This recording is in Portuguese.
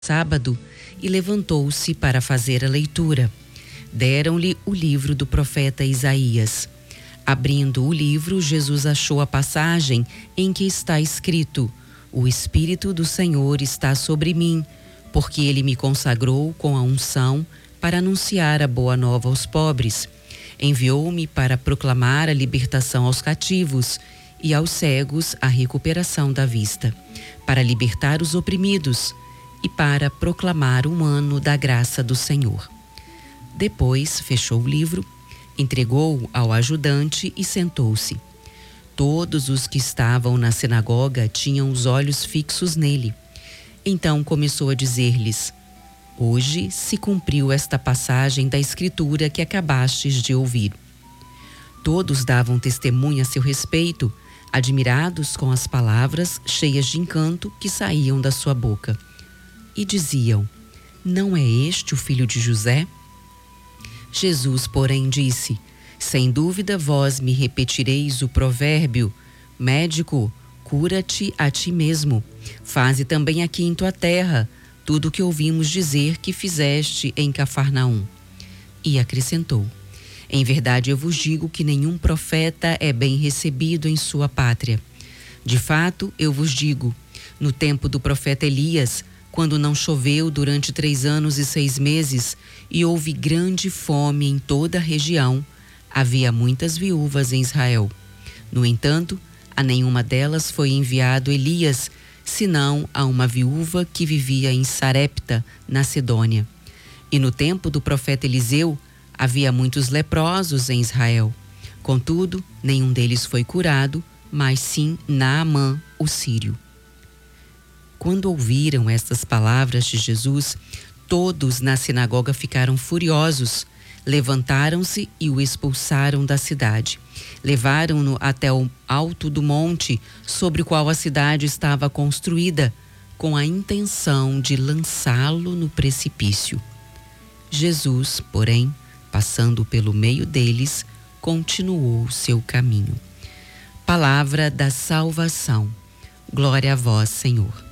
sábado e levantou-se para fazer a leitura. Deram-lhe o livro do profeta Isaías. Abrindo o livro, Jesus achou a passagem em que está escrito: O Espírito do Senhor está sobre mim, porque ele me consagrou com a unção para anunciar a boa nova aos pobres. Enviou-me para proclamar a libertação aos cativos e aos cegos a recuperação da vista, para libertar os oprimidos e para proclamar o ano da graça do Senhor. Depois fechou o livro, entregou-o ao ajudante e sentou-se. Todos os que estavam na sinagoga tinham os olhos fixos nele. Então começou a dizer-lhes: Hoje se cumpriu esta passagem da Escritura que acabastes de ouvir. Todos davam testemunho a seu respeito, admirados com as palavras cheias de encanto que saíam da sua boca. E diziam: Não é este o filho de José? Jesus, porém, disse: Sem dúvida vós me repetireis o provérbio: Médico, cura-te a ti mesmo. Faze também aqui em tua terra tudo o que ouvimos dizer que fizeste em Cafarnaum. E acrescentou: Em verdade eu vos digo que nenhum profeta é bem recebido em sua pátria. De fato, eu vos digo, no tempo do profeta Elias, quando não choveu durante 3 anos e 6 meses e houve grande fome em toda a região, havia muitas viúvas em Israel. No entanto, a nenhuma delas foi enviado Elias, senão a uma viúva que vivia em Sarepta, na Sidônia. E no tempo do profeta Eliseu, havia muitos leprosos em Israel. Contudo, nenhum deles foi curado, mas sim Naamã, o sírio. Quando ouviram estas palavras de Jesus, todos na sinagoga ficaram furiosos. Levantaram-se e o expulsaram da cidade. Levaram-no até o alto do monte sobre o qual a cidade estava construída, com a intenção de lançá-lo no precipício. Jesus, porém, passando pelo meio deles, continuou seu caminho. Palavra da salvação. Glória a vós, Senhor.